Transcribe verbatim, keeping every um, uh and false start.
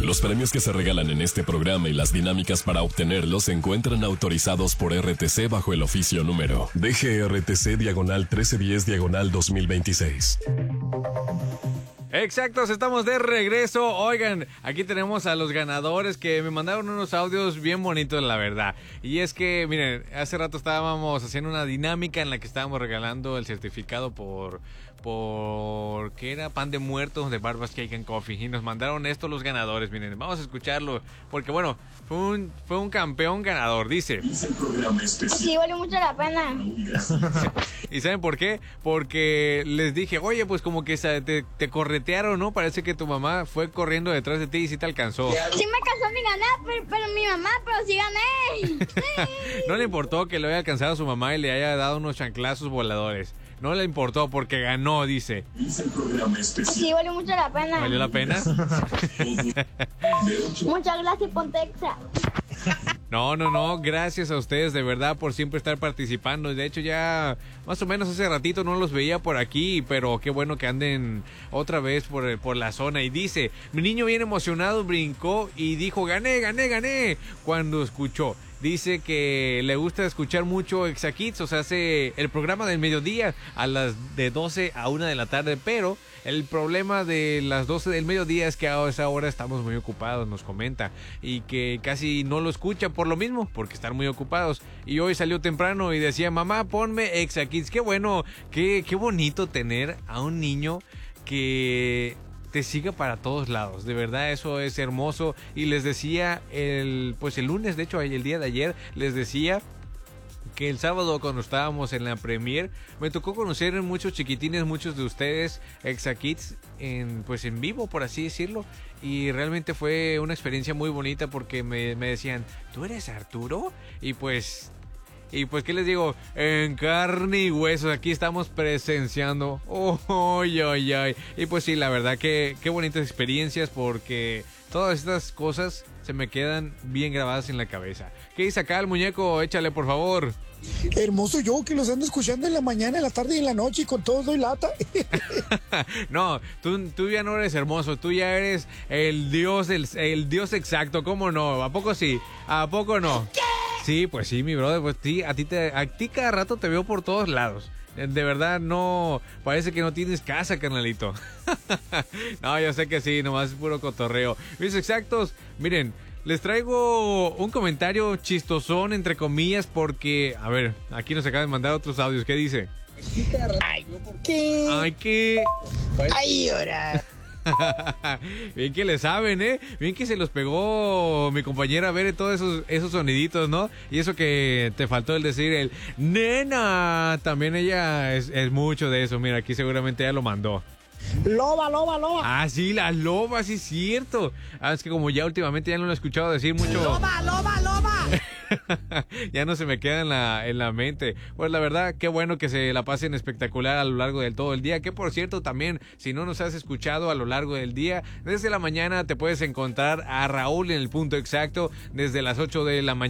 Los premios que se regalan en este programa y las dinámicas para obtenerlos se encuentran autorizados por R T C bajo el oficio número D G R T C diagonal trece diez diagonal dos mil veintiséis. Exactos, estamos de regreso. Oigan, aquí tenemos a los ganadores que me mandaron unos audios bien bonitos, la verdad. Y es que, miren, hace rato estábamos haciendo una dinámica en la que estábamos regalando el certificado por... por ¿qué era? Pan de muertos de Barbas Cake and Coffee. Y nos mandaron esto los ganadores. Miren, vamos a escucharlo. Porque bueno, fue un, fue un campeón ganador. Dice: sí, vale mucho la pena. ¿Y saben por qué? Porque les dije, oye, pues como que te, te corretearon, ¿no? Parece que tu mamá fue corriendo detrás de ti y sí te alcanzó. Sí me alcanzó mi ganar, pero, pero mi mamá, pero sí gané. No le importó que le haya alcanzado a su mamá y le haya dado unos chanclazos voladores. No le importó porque ganó, dice. Sí, valió mucho la pena. ¿Valió la pena? Muchas gracias, Pontexa. No, no, no, gracias a ustedes de verdad por siempre estar participando. De hecho ya más o menos hace ratito no los veía por aquí, pero qué bueno que anden otra vez por, por la zona. Y dice, mi niño bien emocionado brincó y dijo, gané, gané, gané, cuando escuchó. Dice que le gusta escuchar mucho Exa Kids, o sea, hace el programa del mediodía a las de doce a una de la tarde, pero el problema de las doce del mediodía es que a esa hora estamos muy ocupados, nos comenta, y que casi no lo escucha por lo mismo, porque están muy ocupados. Y hoy salió temprano y decía, mamá, ponme Exa Kids. Qué bueno, qué, qué bonito tener a un niño que te siga para todos lados, de verdad eso es hermoso. Y les decía el pues el lunes, de hecho el día de ayer les decía que el sábado cuando estábamos en la premier me tocó conocer muchos chiquitines, muchos de ustedes Exa Kids en pues en vivo, por así decirlo, y realmente fue una experiencia muy bonita porque me, me decían, ¿tú eres Arturo? Y pues Y pues, ¿qué les digo? En carne y huesos, aquí estamos presenciando. Oh, ay, ay, ay. Y pues sí, la verdad que qué bonitas experiencias porque todas estas cosas se me quedan bien grabadas en la cabeza. ¿Qué dice acá el muñeco? Échale, por favor. Hermoso yo que los ando escuchando en la mañana, en la tarde y en la noche y con todos doy lata. No, tú, tú ya no eres hermoso, tú ya eres el dios, el, el dios exacto, ¿cómo no? ¿A poco sí? ¿A poco no? ¿Qué? Sí, pues sí, mi brother, pues sí, a ti, te, a ti cada rato te veo por todos lados. De verdad, no, parece que no tienes casa, carnalito. No, yo sé que sí, nomás es puro cotorreo. Mis exactos, miren, les traigo un comentario chistosón, entre comillas, porque, a ver, aquí nos acaban de mandar otros audios. ¿Qué dice? Ay, ¿qué? Ay, ¿qué? Ay, ahora. Bien que le saben, ¿eh? Bien que se los pegó mi compañera a ver todos esos, esos soniditos, ¿no? Y eso que te faltó el decir el nena. También ella es, es mucho de eso. Mira, aquí seguramente ella lo mandó. Loba, loba, loba. Ah, sí, la loba, sí es cierto. Ah, es que como ya últimamente ya no lo he escuchado decir mucho. Loba, loba, loba. Ya no se me queda en la, en la mente. Pues la verdad, qué bueno que se la pasen espectacular a lo largo del todo el día. Que por cierto, también, si no nos has escuchado a lo largo del día, desde la mañana te puedes encontrar a Raúl en el punto exacto, desde las ocho de la mañana.